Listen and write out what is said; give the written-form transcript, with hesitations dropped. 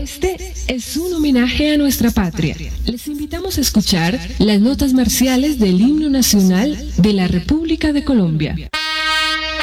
Este es un homenaje a nuestra patria. Les invitamos a escuchar las notas marciales del himno nacional de la República de Colombia.